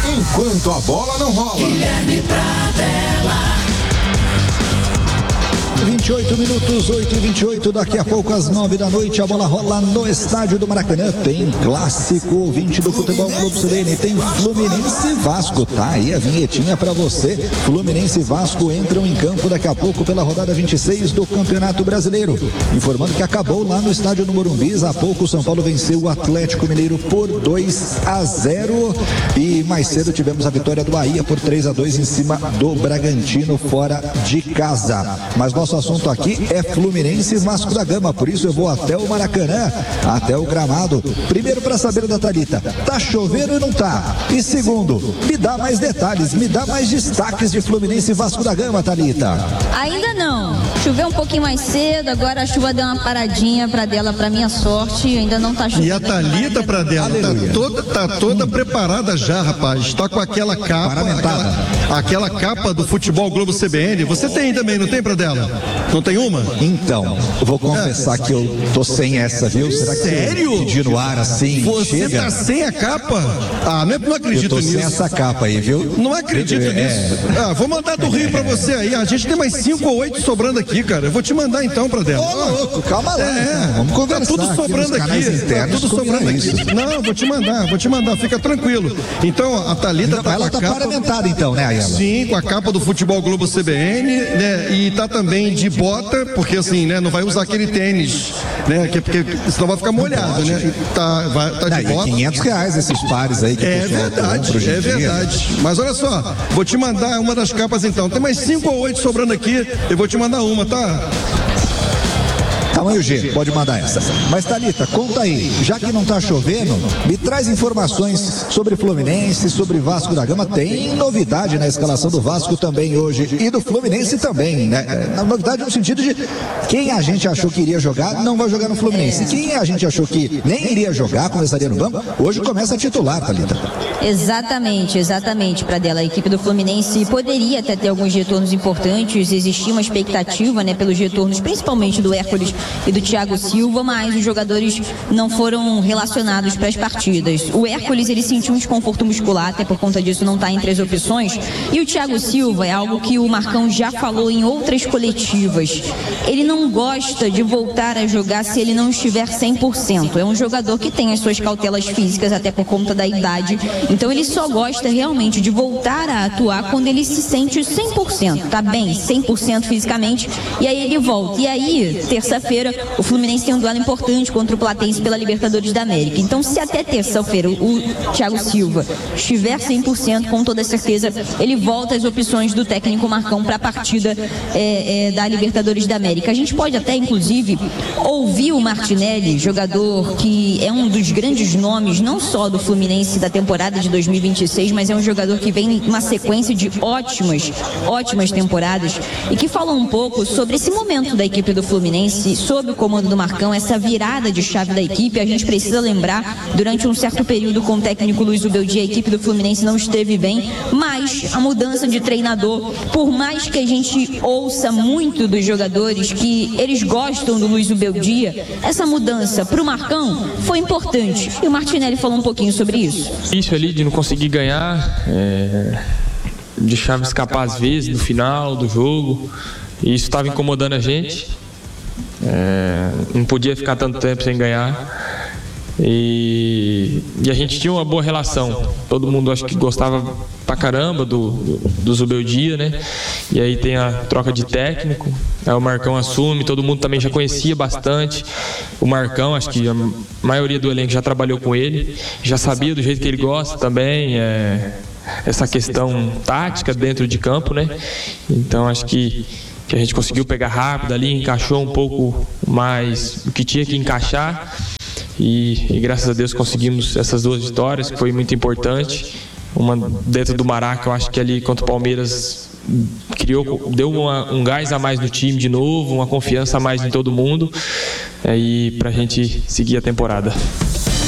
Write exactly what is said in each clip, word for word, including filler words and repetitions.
enquanto a bola não rola. Guilherme Pradella. vinte e oito minutos, oito e vinte e oito, daqui a pouco às nove da noite a bola rola no estádio do Maracanã. Tem clássico ouvinte do Futebol Clube Sirene, tem Fluminense e Vasco, tá aí a vinhetinha pra você. Fluminense e Vasco entram em campo daqui a pouco pela rodada vinte e seis do Campeonato Brasileiro. Informando que acabou lá no estádio do Morumbi, há pouco o São Paulo venceu o Atlético Mineiro por dois a zero e mais cedo tivemos a vitória do Bahia por três a dois em cima do Bragantino fora de casa. Mas nosso assunto aqui é Fluminense e Vasco da Gama, por isso eu vou até o Maracanã, até o gramado. Primeiro, para saber da Thalita, tá chovendo ou não tá? E segundo, me dá mais detalhes, me dá mais destaques de Fluminense e Vasco da Gama, Thalita. Ainda não, choveu um pouquinho mais cedo, agora a chuva deu uma paradinha pra dela, pra minha sorte, ainda não tá chovendo. E a Thalita, pra dela, tá toda, tá toda preparada já, rapaz, tá com aquela capa, aquela, aquela capa do Futebol Globo C B N, você tem também, não tem, pra dela? Não tem uma? Então, eu vou confessar é. que eu tô sem essa, viu? Será que Sério? Pedir no ar assim? Você chega? tá sem a capa? Ah, não, é, não acredito nisso. Eu tô sem essa capa aí, viu? Não acredito é. nisso. Ah, vou mandar do Rio pra você aí. A gente tem mais cinco ou oito sobrando aqui, cara. Eu vou te mandar então pra dela. Ô, louco, calma lá. É, então. Vamos conversar. Tá tudo sobrando aqui. aqui. Tá tudo sobrando isso. aqui. Não, vou te mandar, vou te mandar. Fica tranquilo. Então, a Thalita não, tá ela com a tá capa... paramentada então, né, Ayala? Sim, com a capa do Futebol Globo C B N, né? E tá também de bota, porque assim, né? Não vai usar aquele tênis, né? Que, porque senão vai ficar molhado, né? Tá, vai, tá de não, bota. quinhentos reais esses pares aí que É verdade, é verdade. Mas olha só, vou te mandar uma das capas então. Tem mais cinco ou oito sobrando aqui, eu vou te mandar uma, tá? Tamanho G, pode mandar essa. Mas Thalita, conta aí, já que não tá chovendo, me traz informações sobre Fluminense, sobre Vasco da Gama. Tem novidade na escalação do Vasco também hoje e do Fluminense também, né? Na novidade no sentido de quem a gente achou que iria jogar, não vai jogar no Fluminense. Quem a gente achou que nem iria jogar, começaria no banco, hoje começa a titular, Thalita. Exatamente, exatamente, Pradella. A equipe do Fluminense poderia até ter alguns retornos importantes, existia uma expectativa, né, pelos retornos, principalmente do Hércules e do Thiago Silva, mas os jogadores não foram relacionados para as partidas. O Hércules, ele sentiu um desconforto muscular, até por conta disso não está entre as opções, e o Thiago Silva é algo que o Marcão já falou em outras coletivas. Ele não gosta de voltar a jogar se ele não estiver cem por cento. É um jogador que tem as suas cautelas físicas, até por conta da idade, então ele só gosta realmente de voltar a atuar quando ele se sente cem por cento, tá bem, cem por cento fisicamente, e aí ele volta. E aí, terça-feira, o Fluminense tem um duelo importante contra o Platense pela Libertadores da América. Então, se até terça-feira o Thiago Silva estiver cem por cento, com toda certeza, ele volta às opções do técnico Marcão para a partida é, é, da Libertadores da América. A gente pode até, inclusive, ouvir o Martinelli, jogador que é um dos grandes nomes, não só do Fluminense da temporada de dois mil e vinte e seis, mas é um jogador que vem uma sequência de ótimas, ótimas temporadas e que falou um pouco sobre esse momento da equipe do Fluminense, sob o comando do Marcão, essa virada de chave da equipe. A gente precisa lembrar, durante um certo período com o técnico Luiz Ubeldia, a equipe do Fluminense não esteve bem, mas a mudança de treinador, por mais que a gente ouça muito dos jogadores que eles gostam do Luiz Ubeldia, essa mudança para o Marcão foi importante. E o Martinelli falou um pouquinho sobre isso. Isso ali de não conseguir ganhar, é, de chave escapar às vezes no final do jogo, e isso estava incomodando a gente. É, não podia ficar tanto tempo sem ganhar e, e a gente tinha uma boa relação, todo mundo acho que gostava pra caramba do, do, do Zubeldia, né? E aí tem a troca de técnico, aí o Marcão assume, todo mundo também já conhecia bastante o Marcão, acho que a maioria do elenco já trabalhou com ele, já sabia do jeito que ele gosta também, é, essa questão tática dentro de campo, né? Então acho que que a gente conseguiu pegar rápido ali, encaixou um pouco mais o que tinha que encaixar e, e graças a Deus conseguimos essas duas vitórias, que foi muito importante. Uma dentro do Maraca, eu acho que ali contra o Palmeiras criou, deu uma, um gás a mais no time de novo, uma confiança a mais em todo mundo, é, e pra gente seguir a temporada.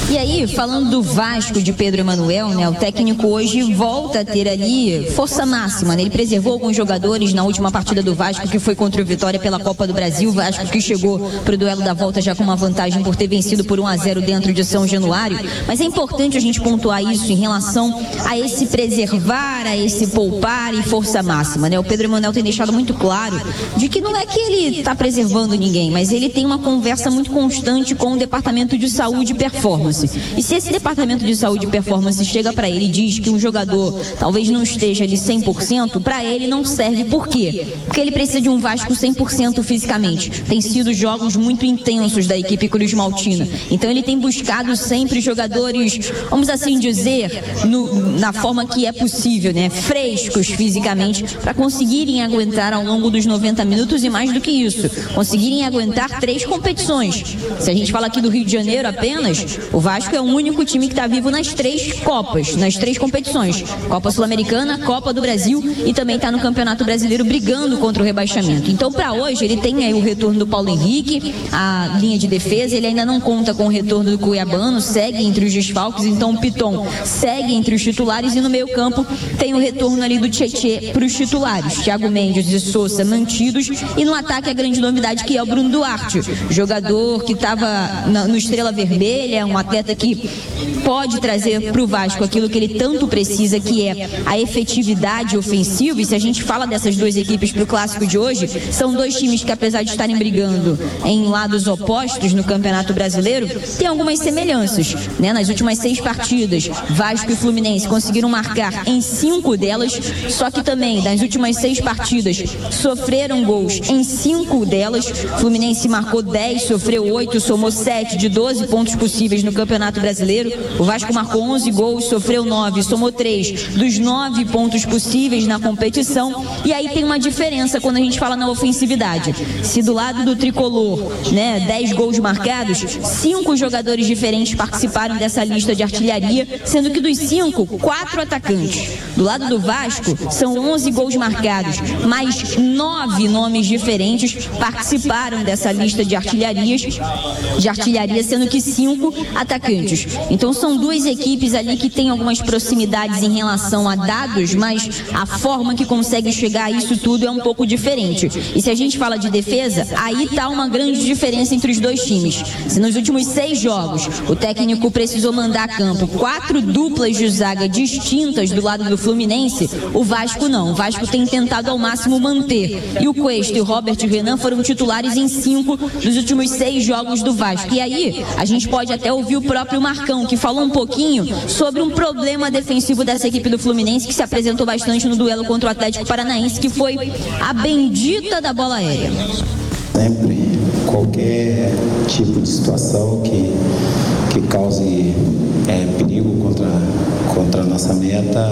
E aí, falando do Vasco de Pedro Emanuel, né, o técnico hoje volta a ter ali força máxima, né? Ele preservou alguns jogadores na última partida do Vasco, que foi contra o Vitória pela Copa do Brasil. O Vasco que chegou para o duelo da volta já com uma vantagem por ter vencido por um a zero dentro de São Januário. Mas é importante a gente pontuar isso em relação a esse preservar, a esse poupar e força máxima, né? O Pedro Emanuel tem deixado muito claro de que não é que ele está preservando ninguém, mas ele tem uma conversa muito constante com o Departamento de Saúde e Performance. E se esse Departamento de Saúde e Performance chega para ele e diz que um jogador talvez não esteja ali cem por cento, para ele não serve. Por quê? Porque ele precisa de um Vasco cem por cento fisicamente. Tem sido jogos muito intensos da equipe Cruz Maltina. Então ele tem buscado sempre jogadores, vamos assim dizer, no, na forma que é possível, né? Frescos fisicamente, para conseguirem aguentar ao longo dos noventa minutos e mais do que isso, conseguirem aguentar três competições. Se a gente fala aqui do Rio de Janeiro apenas, o Vasco é o único time que está vivo nas três Copas, nas três competições. Copa Sul-Americana, Copa do Brasil e também está no Campeonato Brasileiro brigando contra o rebaixamento. Então, para hoje, ele tem aí o retorno do Paulo Henrique, a linha de defesa, ele ainda não conta com o retorno do Cuiabano, segue entre os desfalques, então o Piton segue entre os titulares e no meio campo tem o retorno ali do Tietê para os titulares. Thiago Mendes e Sousa mantidos e no ataque a grande novidade que é o Bruno Duarte, jogador que estava no Estrela Vermelha, um atleta que pode trazer para o Vasco aquilo que ele tanto precisa, que é a efetividade ofensiva. E se a gente fala dessas duas equipes para o clássico de hoje, são dois times que, apesar de estarem brigando em lados opostos no Campeonato Brasileiro, tem algumas semelhanças, né? Nas últimas seis partidas, Vasco e Fluminense conseguiram marcar em cinco delas, só que também nas últimas seis partidas sofreram gols em cinco delas. Fluminense marcou dez, sofreu oito, somou sete de doze pontos possíveis no Campeonato Brasileiro. O Vasco marcou onze gols, sofreu nove, somou três dos nove pontos possíveis na competição. E aí tem uma diferença quando a gente fala na ofensividade. Se do lado do tricolor, né, dez gols marcados, cinco jogadores diferentes participaram dessa lista de artilharia, sendo que dos cinco, quatro atacantes. Do lado do Vasco, são onze gols marcados, mais nove nomes diferentes participaram dessa lista de artilharias, de artilharia, sendo que cinco atacantes. Então são duas equipes ali que têm algumas proximidades em relação a dados, mas a forma que consegue chegar a isso tudo é um pouco diferente. E se a gente fala de defesa, aí está uma grande diferença entre os dois times. Se nos últimos seis jogos o técnico precisou mandar a campo quatro duplas de zaga distintas do lado do Fluminense, o Vasco não. O Vasco tem tentado ao máximo manter. E o Cuesta e o Robert Renan foram titulares em cinco dos últimos seis jogos do Vasco. E aí a gente pode até ouvir o próprio Marcão, que falou um pouquinho sobre um problema defensivo dessa equipe do Fluminense, que se apresentou bastante no duelo contra o Atlético Paranaense, que foi a bendita da bola aérea. Sempre, qualquer tipo de situação que, que cause é, perigo contra, contra a nossa meta,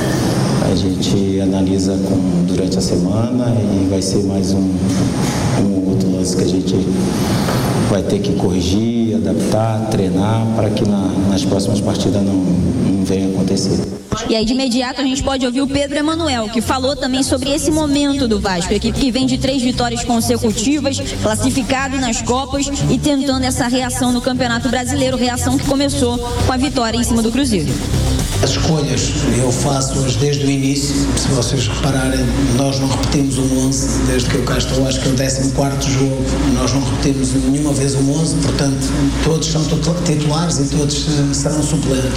a gente analisa com, durante a semana e vai ser mais um, um outro lance que a gente vai ter que corrigir, adaptar, treinar para que na, nas próximas partidas não, não venha acontecer. E aí de imediato a gente pode ouvir o Pedro Emanuel, que falou também sobre esse momento do Vasco, a equipe que vem de três vitórias consecutivas, classificado nas Copas e tentando essa reação no Campeonato Brasileiro, reação que começou com a vitória em cima do Cruzeiro. As escolhas eu faço-as desde o início. Se vocês repararem, nós não repetimos um onze desde que eu cá estou. Acho que é o décimo quarto jogo, nós não repetimos nenhuma vez um onze, portanto todos são titulares e todos serão suplentes.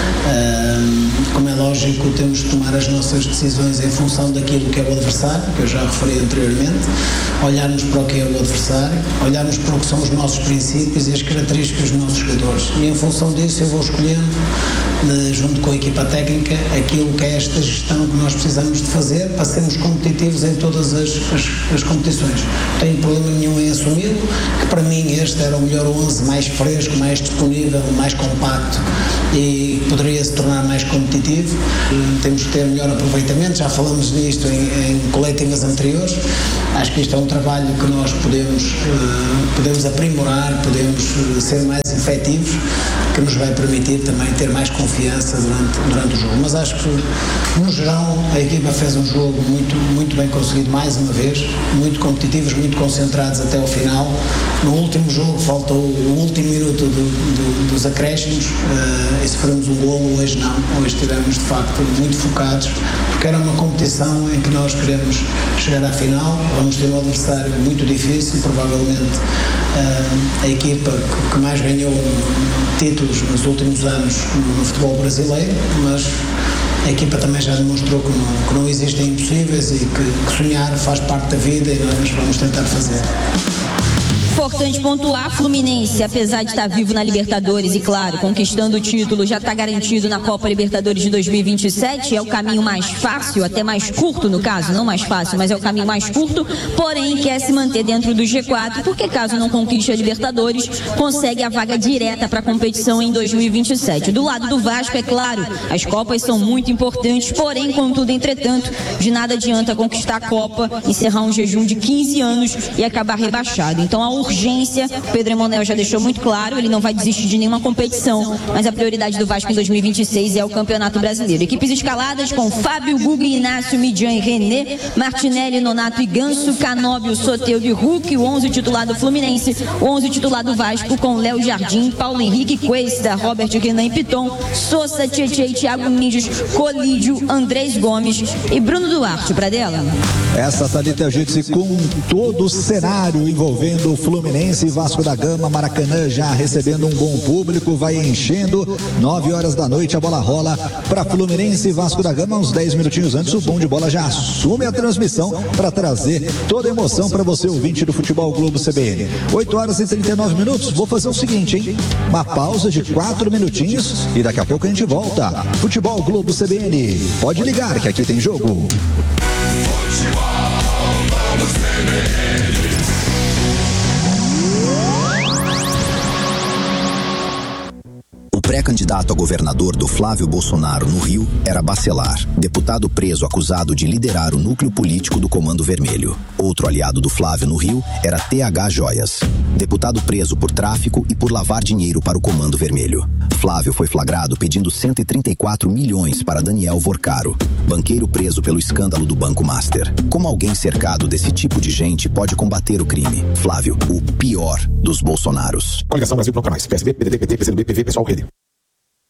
Como é lógico, temos de tomar as nossas decisões em função daquilo que é o adversário, que eu já referi anteriormente, olharmos para o que é o adversário, olharmos para o que são os nossos princípios e as características dos nossos jogadores. E em função disso eu vou escolhendo, junto com a equipa técnica, aquilo que é esta gestão que nós precisamos de fazer para sermos competitivos em todas as, as, as competições. Não tenho problema nenhum em assumir que para mim este era o melhor onze, mais fresco, mais disponível, mais compacto e poderia se tornar mais competitivo. Temos que ter melhor aproveitamento, já falamos nisto em, em coletivas anteriores. Acho que isto é um trabalho que nós podemos, podemos aprimorar, podemos ser mais efetivos, que nos vai permitir também ter mais confiança durante, durante o jogo. Mas acho que, no geral, a equipa fez um jogo muito, muito bem conseguido, mais uma vez, muito competitivos, muito concentrados até ao final. No último jogo, faltou o último minuto do, do, dos acréscimos, uh, e sofremos um golo. Hoje não, hoje estivemos de facto muito focados, porque era uma competição em que nós queremos chegar à final. Vamos ter um adversário muito difícil, provavelmente uh, a equipa que, que mais ganhou títulos nos últimos anos no, no futebol brasileiro, mas a equipa também já demonstrou que não, que não existem impossíveis e que, que sonhar faz parte da vida e nós vamos tentar fazer. Importante pontuar, Fluminense, apesar de estar vivo na Libertadores e, claro, conquistando o título, já está garantido na Copa Libertadores de dois mil e vinte e sete, é o caminho mais fácil, até mais curto no caso, não mais fácil, mas é o caminho mais curto, porém quer se manter dentro do G quatro, porque caso não conquiste a Libertadores, consegue a vaga direta para a competição em dois mil e vinte e sete. Do lado do Vasco, é claro, as Copas são muito importantes, porém, contudo, entretanto, de nada adianta conquistar a Copa, encerrar um jejum de quinze anos e acabar rebaixado. Então, a urgência, Pedro Emanuel já deixou muito claro, ele não vai desistir de nenhuma competição, mas a prioridade do Vasco em dois mil e vinte e seis é o Campeonato Brasileiro. Equipes escaladas com Fábio, Guga, Inácio, Midian e René, Martinelli, Nonato e Ganso, Canóbio, Soteldo e Hulk, o onze titular do Fluminense, o onze titular do Vasco com Léo Jardim, Paulo Henrique, Cuesta, Robert, Renan e Piton, Sousa, Tietê, Thiago Mendes, Colídio, Andrés Gomes e Bruno Duarte. Pra dela. Essa Thalita Jitsi com todo o cenário envolvendo o Fluminense e Vasco da Gama, Maracanã já recebendo um bom público, vai enchendo, nove horas da noite a bola rola para Fluminense e Vasco da Gama, uns dez minutinhos antes o Bom de Bola já assume a transmissão para trazer toda a emoção para você, ouvinte do Futebol Globo C B N. oito horas e trinta e nove minutos, vou fazer o seguinte, hein? Uma pausa de quatro minutinhos e daqui a pouco a gente volta. Futebol Globo C B N, pode ligar que aqui tem jogo. O pré-candidato a governador do Flávio Bolsonaro no Rio era Bacelar, deputado preso acusado de liderar o núcleo político do Comando Vermelho. Outro aliado do Flávio no Rio era T H Joias, deputado preso por tráfico e por lavar dinheiro para o Comando Vermelho. Flávio foi flagrado pedindo cento e trinta e quatro milhões para Daniel Vorcaro, banqueiro preso pelo escândalo do Banco Master. Como alguém cercado desse tipo de gente pode combater o crime? Flávio, o pior dos Bolsonaros. Coligação Brasil Plano Canais, P S B, P D T, P T, P C do B, P V, Pessoal, Rede.